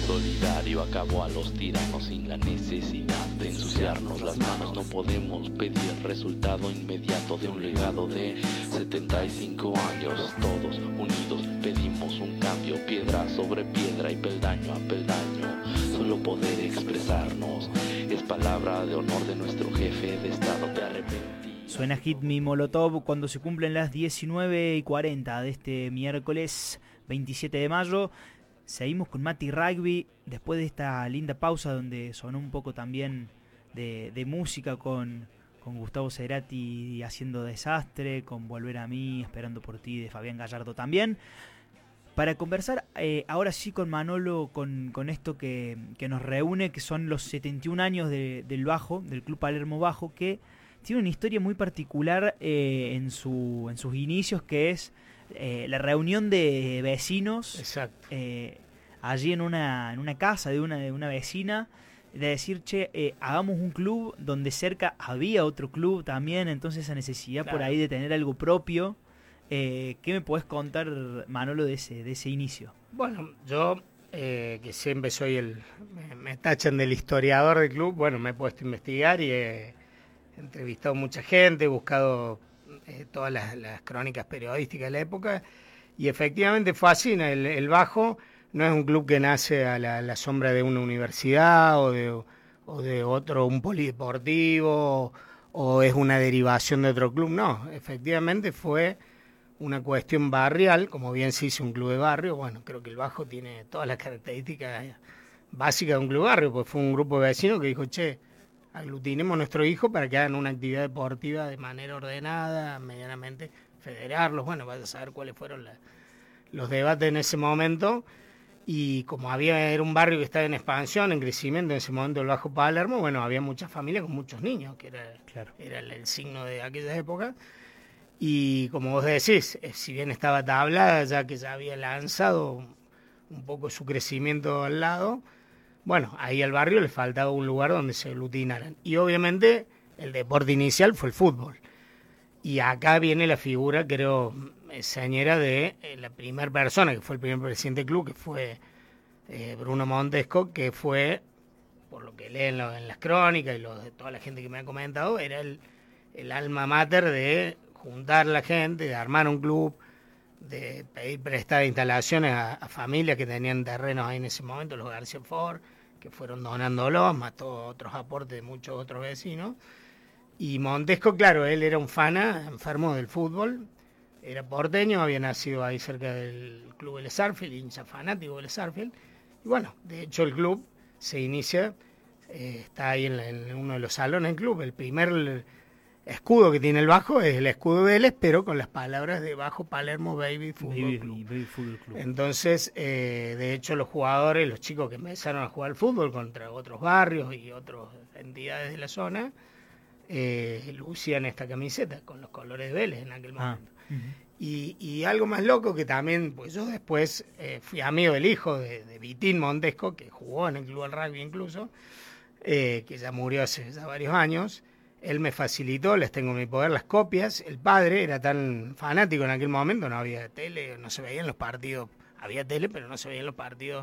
solidario acabó a los tiranos sin la necesidad de ensuciarnos las manos. No podemos pedir el resultado inmediato de un legado de 75 años. Todos unidos pedimos un cambio, piedra sobre piedra y peldaño a peldaño. Solo poder expresarnos es palabra de honor de nuestro jefe de estado. Te arrepentí. Suena Hit Me Molotov cuando se cumplen las 19:40 de este miércoles 27 de mayo. Seguimos con Mati Rugby después de esta linda pausa donde sonó un poco también de música con Gustavo Cerati haciendo Desastre, con Volver a mí, Esperando por ti de Fabián Gallardo también. Para conversar ahora sí con Manolo, con esto que nos reúne, que son los 71 años del Bajo, del Club Palermo Bajo, que tiene una historia muy particular en sus inicios, que es la reunión de vecinos. Exacto. Allí en una casa de una vecina, de decir, che, hagamos un club donde cerca había otro club también, entonces esa necesidad por ahí de tener algo propio. ¿Qué me podés contar, Manolo, de ese inicio? Bueno, yo que siempre soy me tachan del historiador del club, bueno, me he puesto a investigar y he entrevistado mucha gente, he buscado todas las crónicas periodísticas de la época, y efectivamente fue así. El Bajo no es un club que nace a la sombra de una universidad o de otro, un polideportivo, o es una derivación de otro club. No, efectivamente fue una cuestión barrial, como bien se dice un club de barrio. Bueno, creo que el Bajo tiene todas las características básicas de un club de barrio, pues fue un grupo de vecinos que dijo, che, aglutinemos a nuestros hijos para que hagan una actividad deportiva de manera ordenada, medianamente federarlos. Bueno, vaya a saber cuáles fueron los debates en ese momento. Y como era un barrio que estaba en expansión, en crecimiento en ese momento, el Bajo Palermo, bueno, había muchas familias con muchos niños, que era el signo de aquella época. Y como vos decís, si bien estaba Tablada, ya que ya había lanzado un poco su crecimiento al lado, bueno, ahí al barrio le faltaba un lugar donde se aglutinaran. Y obviamente el deporte inicial fue el fútbol. Y acá viene la figura, creo, señera de la primera persona, que fue el primer presidente del club, que fue Bruno Montesco, que fue, por lo que leen en las crónicas y de toda la gente que me ha comentado, era el alma mater de juntar la gente, de armar un club, de pedir prestar instalaciones a familias que tenían terrenos ahí en ese momento, los García Ford, que fueron donándolos, más todos otros aportes de muchos otros vecinos. Y Montesco, claro, él era un enfermo del fútbol, era porteño, había nacido ahí cerca del club Vélez Arfield, hincha fanático de Vélez Arfield. Y bueno, de hecho el club se inicia, está ahí en uno de los salones del club. El primer escudo que tiene el Bajo es el escudo de Vélez, pero con las palabras de Bajo Palermo Baby Fútbol Club. Entonces, de hecho, los jugadores, los chicos que empezaron a jugar al fútbol contra otros barrios y otras entidades de la zona, lucían esta camiseta con los colores de Vélez en aquel momento. Y algo más loco que también, pues yo después fui amigo del hijo de Vitín Montesco, que jugó en el club del rugby incluso, que ya murió hace ya varios años. Él me facilitó, les tengo en mi poder las copias. El padre era tan fanático en aquel momento, no había tele, no se veían los partidos. Había tele, pero no se veían los partidos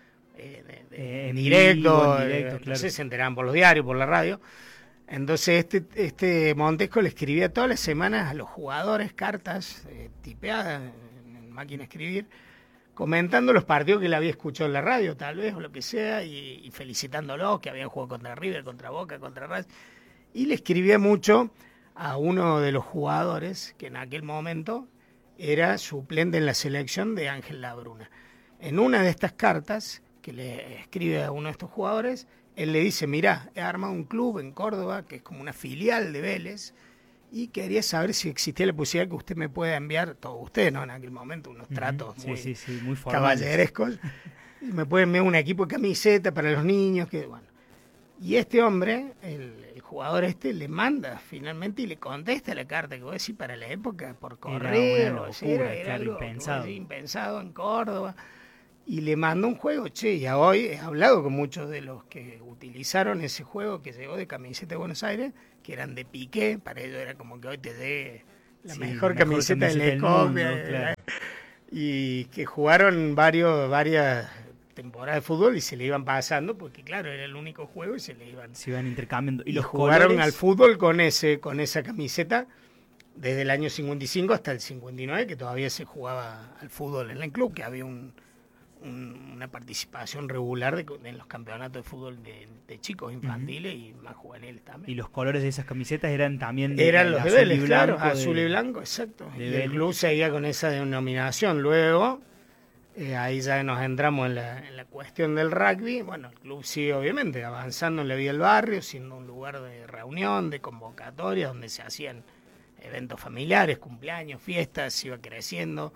en directo. Claro. Entonces se enteraban por los diarios, por la radio. Entonces este Montesco le escribía todas las semanas a los jugadores cartas tipeadas en máquina de escribir, comentando los partidos que él había escuchado en la radio, tal vez, o lo que sea, y felicitándolos, que habían jugado contra River, contra Boca, contra Racing. Y le escribía mucho a uno de los jugadores que en aquel momento era suplente en la selección de Ángel Labruna. En una de estas cartas que le escribe a uno de estos jugadores, él le dice, mirá, he armado un club en Córdoba que es como una filial de Vélez y quería saber si existía la posibilidad que usted me pueda enviar, todo usted, ¿no? En aquel momento, unos tratos muy caballerescos, y me puede enviar un equipo de camiseta para los niños, que bueno. Y este hombre, el jugador le manda finalmente y le contesta la carta que voy a decir para la época por correo. Era algo impensado en Córdoba. Y le manda un juego, y hoy he hablado con muchos de los que utilizaron ese juego que llegó de camiseta de Buenos Aires, que eran de Piqué, para ellos era como que hoy te dé la mejor camiseta del mundo, claro. Y que jugaron varias temporada de fútbol y se le iban pasando, porque claro, era el único juego y se iban intercambiando. Y los jugaron al fútbol con esa camiseta desde el año 55 hasta el 59, que todavía se jugaba al fútbol en el club, que había una participación regular en los campeonatos de fútbol de chicos infantiles y más juveniles también. Y los colores de esas camisetas eran también eran los de Vélez, claro, azul y blanco, exacto. Y el club seguía con esa denominación. Luego, ahí ya nos entramos en la cuestión del rugby. Bueno, el club sigue obviamente avanzando en la vida del barrio, siendo un lugar de reunión, de convocatoria, donde se hacían eventos familiares, cumpleaños, fiestas, se iba creciendo.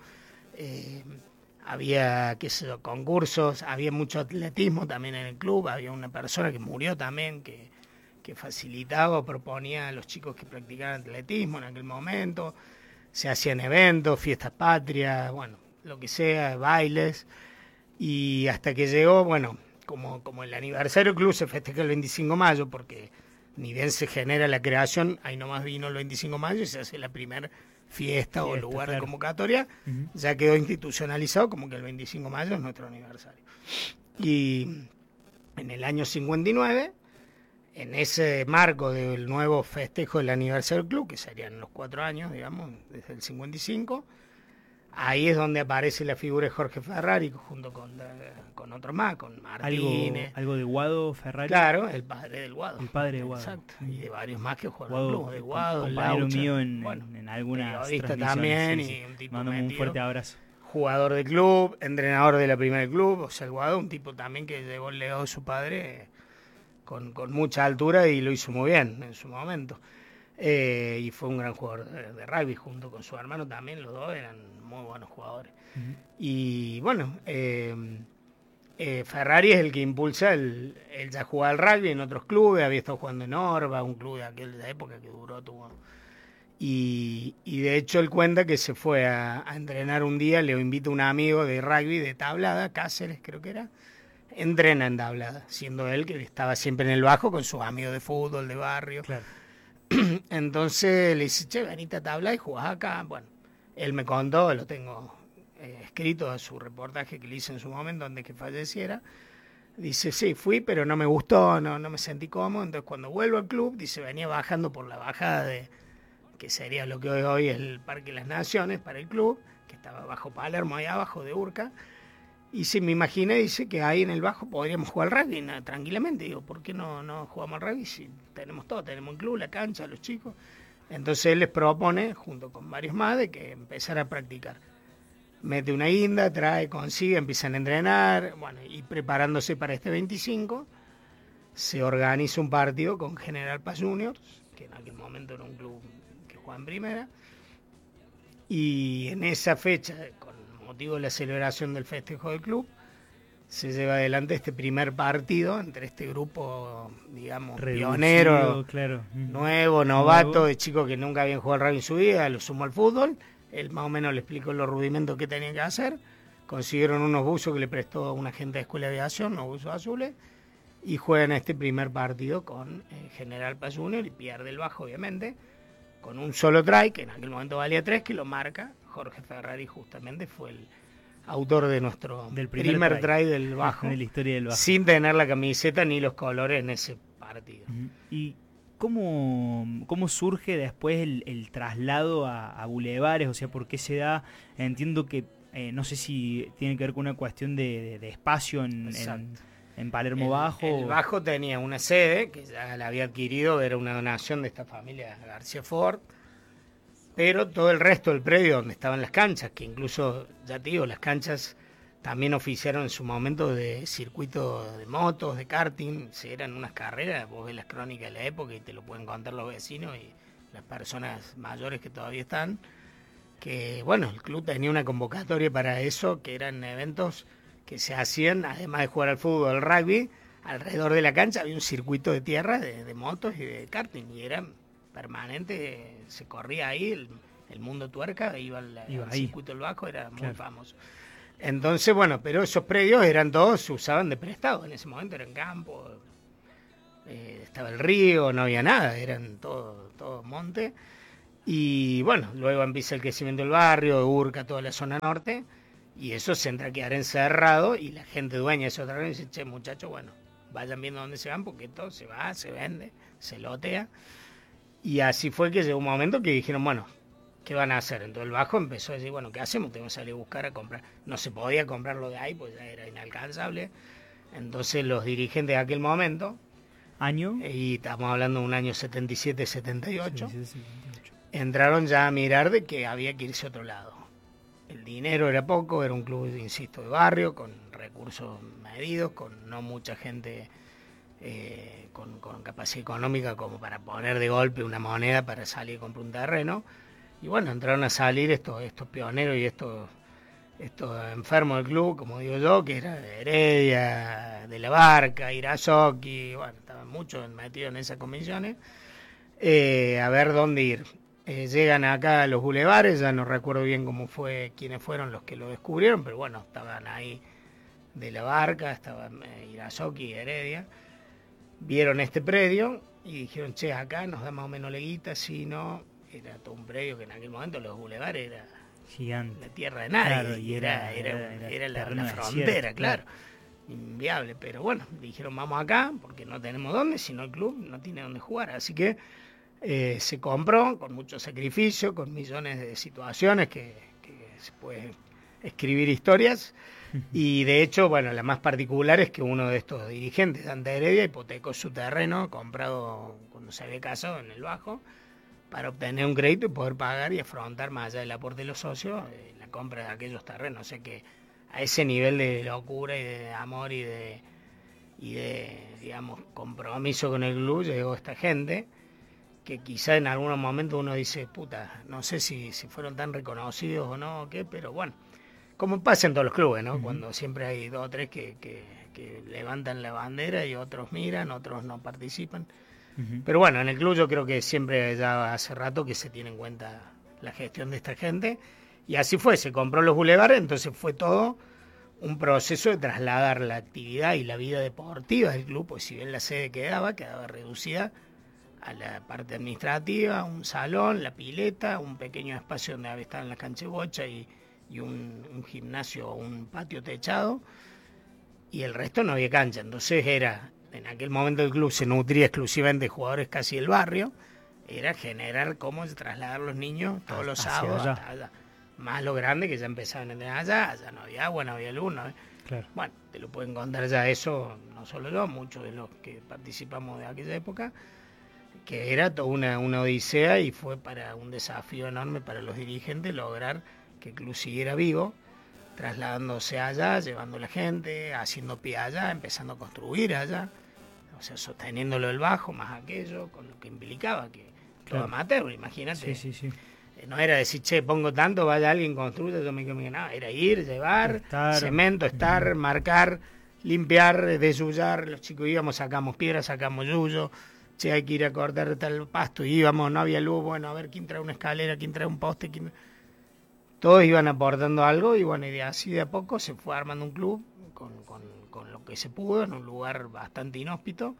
Había, concursos, había mucho atletismo también en el club, había una persona que murió también, que facilitaba o proponía a los chicos que practicaran atletismo en aquel momento. Se hacían eventos, fiestas patrias, bueno, lo que sea, bailes, y hasta que llegó, bueno, como el aniversario del club se festeja el 25 de mayo, porque ni bien se genera la creación, ahí nomás vino el 25 de mayo y se hace la primera fiesta o lugar de convocatoria, ya quedó institucionalizado como que el 25 de mayo es nuestro aniversario. Y en el año 59, en ese marco del nuevo festejo del aniversario del club, que serían los 4 años, digamos, desde el 55, ahí es donde aparece la figura de Jorge Ferrari, junto con otro más, con Martínez. ¿Algo de Guado Ferrari? Claro, el padre del Guado. El padre de Guado. Exacto. Y de varios más que jugaron en el club. De Guado, compañero Laucha, mío en algunas transmisiones. También, sí. Y un tipo mándame un fuerte abrazo. Jugador del club, entrenador de la primera del club. O sea, el Guado, un tipo también que llevó el legado de su padre con mucha altura y lo hizo muy bien en su momento. Y fue un gran jugador de rugby junto con su hermano también, los dos eran muy buenos jugadores. Y bueno, Ferrari es el que impulsa, él ya jugaba al rugby en otros clubes, había estado jugando en Orba, un club de aquella época que tuvo. Y de hecho él cuenta que se fue a entrenar un día, le invita un amigo de rugby de Tablada, Cáceres creo que era, entrena en Tablada, siendo él que estaba siempre en el bajo con sus amigos de fútbol, de barrio. Claro. Entonces le dice, che, venite a Tablada y jugás acá. Bueno, él me contó, lo tengo escrito a su reportaje que le hice en su momento antes que falleciera. Dice, sí, fui, pero no me gustó, no me sentí cómodo. Entonces cuando vuelvo al club, dice, venía bajando por la bajada que sería lo que hoy es el Parque de las Naciones para el club, que estaba bajo Palermo, ahí abajo de Urca. Y se me imaginé, dice, que ahí en el bajo podríamos jugar al rugby tranquilamente. Digo, ¿por qué no jugamos al rugby si tenemos todo? Tenemos el club, la cancha, los chicos. Entonces él les propone, junto con varios más, de que empezar a practicar. Mete una guinda, consigue, empiezan a entrenar, bueno, y preparándose para este 25, se organiza un partido con General Paz Juniors, que en aquel momento era un club que jugaba en primera, y en esa fecha, con motivo de la celebración del festejo del club, se lleva adelante este primer partido entre este grupo, digamos, reducido, pionero, claro. nuevo, novato, de chicos que nunca habían jugado al rugby en su vida, lo sumó al fútbol. Él más o menos le explicó los rudimentos que tenían que hacer. Consiguieron unos buzos que le prestó una gente de escuela de aviación, unos buzos azules, y juegan este primer partido con General Paz Junior y pierde el bajo, obviamente, con un solo try, que en aquel momento valía 3, que lo marca Jorge Ferrari, justamente fue el autor de nuestro primer try del bajo, de la historia del bajo, sin tener la camiseta ni los colores en ese partido. ¿Y cómo surge después el traslado a Bulevares? O sea, ¿por qué se da? Entiendo que, no sé si tiene que ver con una cuestión de espacio en Palermo Bajo. El Bajo tenía una sede que ya la había adquirido, era una donación de esta familia García Ford, pero todo el resto del predio donde estaban las canchas, que incluso, ya te digo, las canchas también oficiaron en su momento de circuito de motos, de karting, eran unas carreras, vos ves las crónicas de la época y te lo pueden contar los vecinos y las personas mayores que todavía están, que bueno, el club tenía una convocatoria para eso, que eran eventos que se hacían, además de jugar al fútbol, al rugby, alrededor de la cancha había un circuito de tierra, de motos y de karting, y era permanente, se corría ahí, el mundo tuerca, iba al circuito del Bajo, era muy famoso. Entonces, bueno, pero esos predios eran todos, se usaban de prestado, en ese momento eran campos, estaba el río, no había nada, eran todo monte. Y bueno, luego empieza el crecimiento del barrio, de Urca, toda la zona norte, y eso se entra a quedar encerrado y la gente dueña de ese terreno dice, che, muchachos, bueno, vayan viendo dónde se van porque todo se va, se vende, se lotea. Y así fue que llegó un momento que dijeron, bueno, ¿qué van a hacer? Entonces el Bajo empezó a decir, bueno, ¿qué hacemos? Tenemos que salir a buscar a comprar. No se podía comprarlo de ahí, pues ya era inalcanzable. Entonces los dirigentes de aquel momento, ¿Año? y estamos hablando de un año 77, 78, 78. entraron ya a mirar de que había que irse a otro lado. El dinero era poco, era un club, insisto, de barrio, con recursos medidos, con no mucha gente con capacidad económica como para poner de golpe una moneda para salir a comprar un terreno. Y bueno, entraron a salir estos pioneros y estos enfermos del club, como digo yo, que era de Heredia, de La Barca, Irazoki, bueno, estaban muchos metidos en esas comisiones, a ver dónde ir. Llegan acá a los bulevares, ya no recuerdo bien quiénes fueron los que lo descubrieron, pero bueno, estaban ahí de La Barca, estaban Irazoki y Heredia, vieron este predio y dijeron, che, acá nos da más o menos leguita, si no, era todo un predio que en aquel momento los bulevares era gigante, la tierra de nadie, claro, y era la frontera, claro, inviable, pero bueno, dijeron vamos acá, porque no tenemos dónde, si no el club no tiene dónde jugar, así que se compró con mucho sacrificio, con millones de situaciones que se puede escribir historias, y de hecho, bueno, la más particular es que uno de estos dirigentes, Dante Heredia, hipotecó su terreno comprado cuando se había casado en el Bajo, para obtener un crédito y poder pagar y afrontar más allá del aporte de los socios la compra de aquellos terrenos. O sea que a ese nivel de locura y de amor y de digamos, compromiso con el club llegó esta gente, que quizá en algunos momentos uno dice, puta, no sé si fueron tan reconocidos o no, o qué, pero bueno, como pasa en todos los clubes, ¿no? Cuando siempre hay dos o tres que levantan la bandera y otros miran, otros no participan. Pero bueno, en el club yo creo que siempre, ya hace rato que se tiene en cuenta la gestión de esta gente, y así fue, se compró los bulevares, entonces fue todo un proceso de trasladar la actividad y la vida deportiva del club, pues si bien la sede quedaba reducida a la parte administrativa, un salón, la pileta, un pequeño espacio donde estaban las canchas de bocha y un gimnasio o un patio techado, y el resto no había cancha, entonces en aquel momento el club se nutría exclusivamente de jugadores casi del barrio, era generar cómo trasladar los niños todos los sábados hasta allá. Más lo grande que ya empezaban a entrenar allá no había agua, no había luz, ¿no? Claro. Bueno, te lo pueden contar ya eso, no solo yo, muchos de los que participamos de aquella época, que era toda una odisea y fue para un desafío enorme para los dirigentes lograr que el club siguiera vivo, trasladándose allá, llevando a la gente, haciendo pie allá, empezando a construir allá, o sea, sosteniéndolo del Bajo, más aquello, con lo que implicaba que todo amateur, imagínate. Sí. No era decir, che, pongo tanto, vaya alguien, construya, yo me quedo, no, era ir, llevar, cemento, marcar, limpiar, desullar, los chicos íbamos, sacamos piedras, sacamos yuyo, che, hay que ir a cortar tal pasto, íbamos, no había luz, bueno, a ver quién trae una escalera, quién trae un poste, todos iban aportando algo y bueno, y así de a poco se fue armando un club con lo que se pudo, en un lugar bastante inhóspito,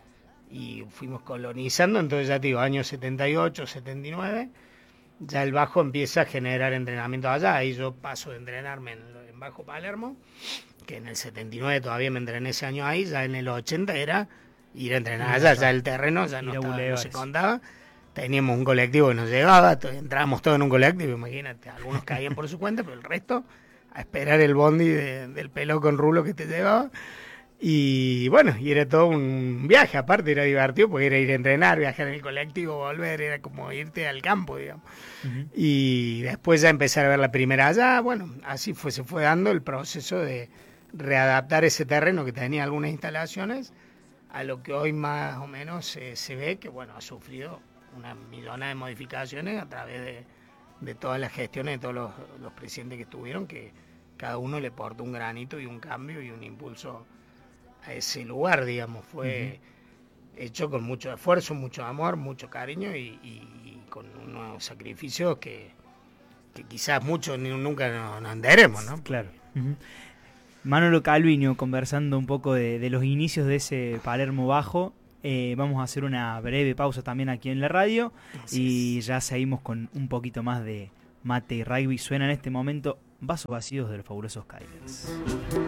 y fuimos colonizando, entonces ya te digo, años 78, 79, ya el Bajo empieza a generar entrenamiento allá, ahí yo paso de entrenarme en Bajo Palermo, que en el 79 todavía me entrené ese año ahí, ya en el 80 era ir a entrenar allá, ya el terreno ya no se contaba, teníamos un colectivo que nos llevaba, entrábamos todos en un colectivo, imagínate, algunos caían por su cuenta, pero el resto a esperar el bondi del pelo con rulo que te llevaba. Y bueno, y era todo un viaje, aparte era divertido porque era ir a entrenar, viajar en el colectivo, volver, era como irte al campo, digamos. Y después ya empezar a ver la primera allá, bueno, así se fue dando el proceso de readaptar ese terreno que tenía algunas instalaciones a lo que hoy más o menos se ve que, bueno, ha sufrido una millonada de modificaciones a través de todas las gestiones de todos los presidentes que estuvieron, que cada uno le portó un granito y un cambio y un impulso a ese lugar, digamos. Fue hecho con mucho esfuerzo, mucho amor, mucho cariño y con unos sacrificios que quizás muchos nunca nos enteremos, ¿no? Claro. Manolo Calviño, conversando un poco de los inicios de ese Palermo Bajo. Vamos a hacer una breve pausa también aquí en la radio y ya seguimos con un poquito más de Mate y Rugby. Suena en este momento Vasos Vacíos de los Fabulosos Cadillacs.